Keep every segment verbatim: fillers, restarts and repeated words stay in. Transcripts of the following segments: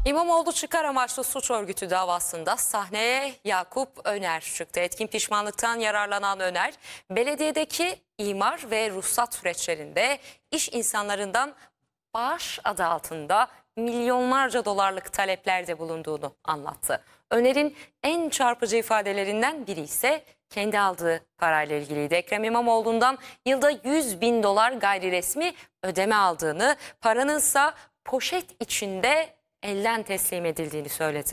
İmamoğlu çıkar amaçlı suç örgütü davasında sahneye Yakup Öner çıktı. Etkin pişmanlıktan yararlanan Öner, belediyedeki imar ve ruhsat süreçlerinde iş insanlarından bağış adı altında milyonlarca dolarlık taleplerde bulunduğunu anlattı. Öner'in en çarpıcı ifadelerinden biri ise kendi aldığı parayla ilgiliydi. Ekrem İmamoğlu'ndan yılda yüz bin dolar gayri resmi ödeme aldığını, paranınsa poşet içinde elden teslim edildiğini söyledi.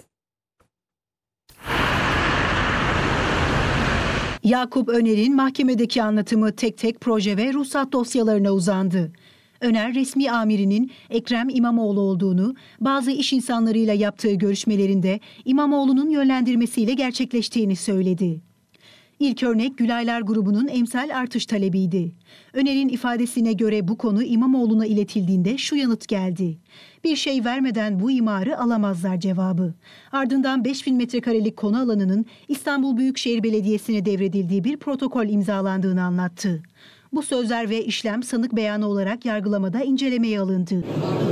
Yakup Öner'in mahkemedeki anlatımı tek tek proje ve ruhsat dosyalarına uzandı. Öner, resmi amirinin Ekrem İmamoğlu olduğunu, bazı iş insanlarıyla yaptığı görüşmelerinde İmamoğlu'nun yönlendirmesiyle gerçekleştiğini söyledi. İlk örnek Gülaylar grubunun emsal artış talebiydi. Öner'in ifadesine göre bu konu İmamoğlu'na iletildiğinde şu yanıt geldi: "Bir şey vermeden bu imarı alamazlar" cevabı. Ardından beş bin metrekarelik konu alanının İstanbul Büyükşehir Belediyesi'ne devredildiği bir protokol imzalandığını anlattı. Bu sözler ve işlem sanık beyanı olarak yargılamada incelemeye alındı.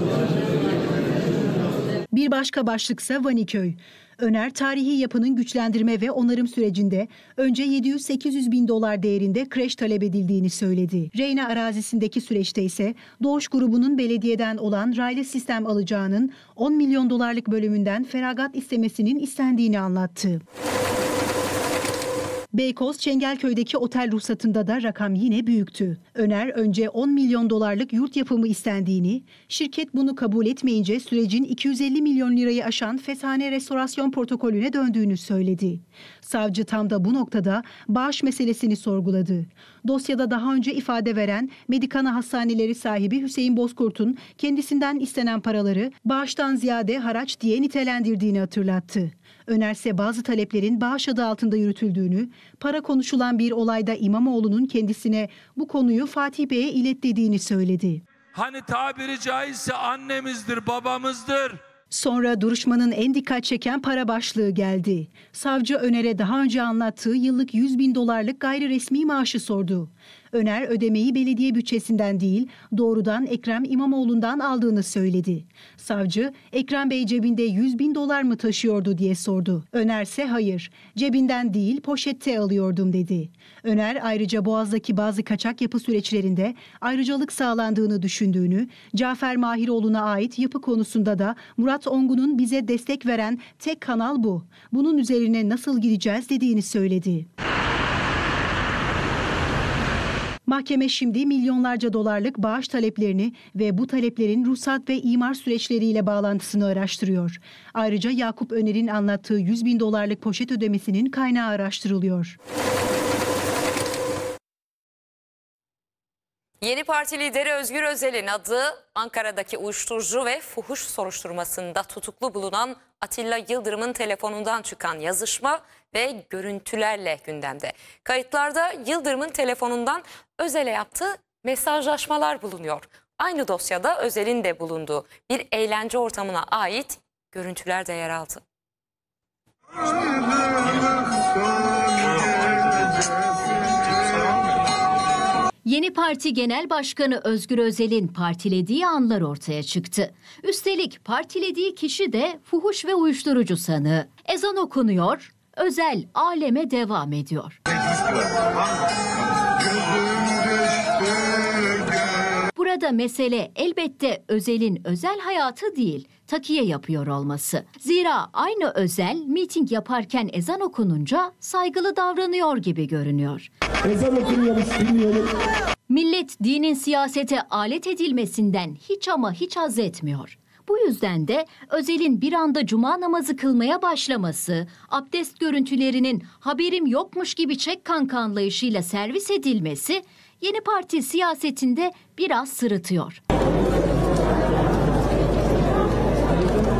Bir başka başlıksa Vaniköy. Öner, tarihi yapının güçlendirme ve onarım sürecinde önce yedi yüz sekiz yüz bin dolar değerinde kreş talep edildiğini söyledi. Reyna arazisindeki süreçte ise Doğuş grubunun belediyeden olan raylı sistem alacağının on milyon dolarlık bölümünden feragat istemesinin istendiğini anlattı. Beykoz Çengelköy'deki otel ruhsatında da rakam yine büyüktü. Öner önce on milyon dolarlık yurt yapımı istendiğini, şirket bunu kabul etmeyince sürecin iki yüz elli milyon lirayı aşan feshane restorasyon protokolüne döndüğünü söyledi. Savcı tam da bu noktada bağış meselesini sorguladı. Dosyada daha önce ifade veren Medikana Hastaneleri sahibi Hüseyin Bozkurt'un kendisinden istenen paraları bağıştan ziyade haraç diye nitelendirdiğini hatırlattı. Önerse bazı taleplerin bağış adı altında yürütüldüğünü, para konuşulan bir olayda İmamoğlu'nun kendisine bu konuyu Fatih Bey'e ilet dediğini söyledi. Hani tabiri caizse annemizdir, babamızdır. Sonra duruşmanın en dikkat çeken para başlığı geldi. Savcı Öner'e daha önce anlattığı yıllık yüz bin dolarlık gayri resmi maaşı sordu. Öner ödemeyi belediye bütçesinden değil, doğrudan Ekrem İmamoğlu'ndan aldığını söyledi. Savcı, Ekrem Bey cebinde yüz bin dolar mı taşıyordu diye sordu. Önerse hayır, cebinden değil poşette alıyordum dedi. Öner ayrıca Boğaz'daki bazı kaçak yapı süreçlerinde ayrıcalık sağlandığını düşündüğünü, Cafer Mahiroğlu'na ait yapı konusunda da Murat Ongun'un bize destek veren tek kanal bu, bunun üzerine nasıl gideceğiz dediğini söyledi. Mahkeme şimdi milyonlarca dolarlık bağış taleplerini ve bu taleplerin ruhsat ve imar süreçleriyle bağlantısını araştırıyor. Ayrıca Yakup Öner'in anlattığı yüz bin dolarlık poşet ödemesinin kaynağı araştırılıyor. Yeni Parti lideri Özgür Özel'in adı Ankara'daki uyuşturucu ve fuhuş soruşturmasında tutuklu bulunan Atilla Yıldırım'ın telefonundan çıkan yazışma ve görüntülerle gündemde. Kayıtlarda Yıldırım'ın telefonundan Özel'e yaptığı mesajlaşmalar bulunuyor. Aynı dosyada Özel'in de bulunduğu bir eğlence ortamına ait görüntüler de yer aldı. Yeni Parti Genel Başkanı Özgür Özel'in partilediği anlar ortaya çıktı. Üstelik partilediği kişi de fuhuş ve uyuşturucu sanığı. Ezan okunuyor, Özel aleme devam ediyor. Burada mesele elbette Özel'in özel hayatı değil, takiye yapıyor olması. Zira aynı Özel miting yaparken ezan okununca saygılı davranıyor gibi görünüyor. Ezan okunuyormuş, dinleyelim. Millet dinin siyasete alet edilmesinden hiç ama hiç haz etmiyor. Bu yüzden de Özel'in bir anda cuma namazı kılmaya başlaması, abdest görüntülerinin haberim yokmuş gibi çek kanka anlayışıyla servis edilmesi Yeni Parti siyasetinde biraz sırıtıyor.